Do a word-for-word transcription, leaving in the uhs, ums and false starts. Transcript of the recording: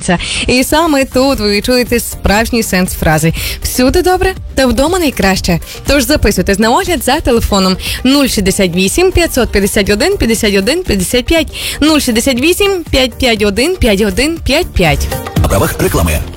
починається. І саме тут ви відчуєте справжній сенс фрази. Всюди добре, та вдома найкраще. Тож записуйтесь на огляд за телефоном нуль шістдесят вісім п'ятсот п'ятдесят один п'ятдесят один п'ятдесят п'ять нуль шістдесят вісім п'ятсот п'ятдесят один п'ятдесят один п'ятдесят п'ять. На правах реклами.